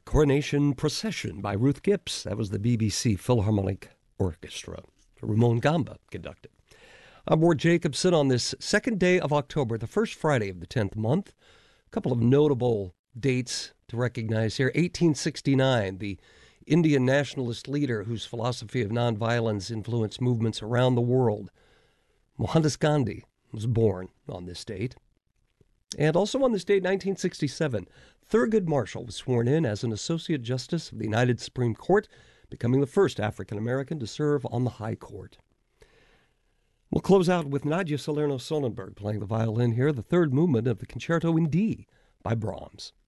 Coronation Procession by Ruth Gibbs. That was the BBC Philharmonic Orchestra. Ramon Gamba conducted. I'm Ward Jacobson on this second day of October, the first Friday of the 10th month. A couple of notable dates to recognize here. 1869, the Indian nationalist leader whose philosophy of nonviolence influenced movements around the world, Mohandas Gandhi, was born on this date. And also on this date, 1967, Thurgood Marshall was sworn in as an Associate Justice of the United Supreme Court, becoming the first African-American to serve on the High Court. We'll close out with Nadia Salerno-Sonnenberg playing the violin here, the third movement of the Concerto in D by Brahms.